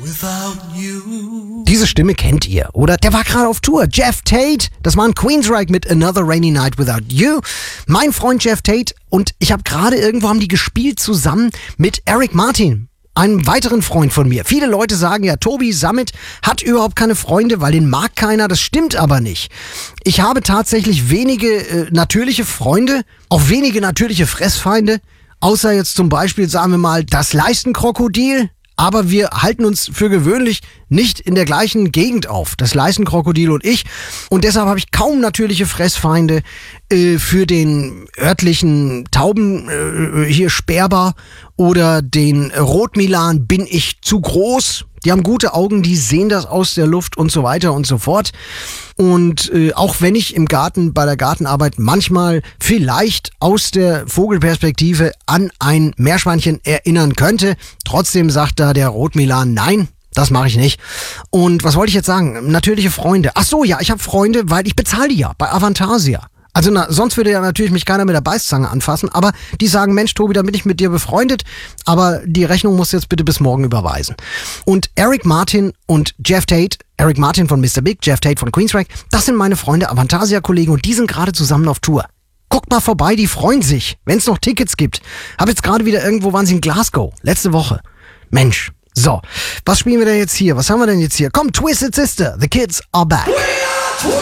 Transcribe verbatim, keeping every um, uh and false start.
Diese Stimme kennt ihr, oder? Der war gerade auf Tour. Jeff Tate, das war ein Queensryche mit Another Rainy Night Without You. Mein Freund Jeff Tate und ich habe gerade irgendwo haben die gespielt zusammen mit Eric Martin, einem weiteren Freund von mir. Viele Leute sagen ja, Tobi Sammet hat überhaupt keine Freunde, weil den mag keiner. Das stimmt aber nicht. Ich habe tatsächlich wenige äh, natürliche Freunde, auch wenige natürliche Fressfeinde, außer jetzt zum Beispiel, sagen wir mal, das Leistenkrokodil. Aber wir halten uns für gewöhnlich nicht in der gleichen Gegend auf, das Leistenkrokodil und ich. Und deshalb habe ich kaum natürliche Fressfeinde. Äh, für den örtlichen Tauben äh, hier Sperber oder den Rotmilan bin ich zu groß. Die haben gute Augen, die sehen das aus der Luft und so weiter und so fort. Und äh, auch wenn ich im Garten bei der Gartenarbeit manchmal vielleicht aus der Vogelperspektive an ein Meerschweinchen erinnern könnte, trotzdem sagt da der Rotmilan nein. Das mache ich nicht. Und was wollte ich jetzt sagen? Natürliche Freunde. Ach so, ja, ich habe Freunde, weil ich bezahle die ja bei Avantasia. Also na, sonst würde ja natürlich mich keiner mit der Beißzange anfassen, aber die sagen, Mensch Tobi, da bin ich mit dir befreundet, aber die Rechnung musst du jetzt bitte bis morgen überweisen. Und Eric Martin und Jeff Tate, Eric Martin von Mister Big, Jeff Tate von Queensryche, das sind meine Freunde, Avantasia-Kollegen und die sind gerade zusammen auf Tour. Guckt mal vorbei, die freuen sich, wenn es noch Tickets gibt. Hab jetzt gerade wieder irgendwo, waren sie in Glasgow, letzte Woche. Mensch, so, was spielen wir denn jetzt hier? Was haben wir denn jetzt hier? Komm, Twisted Sister, the kids are back.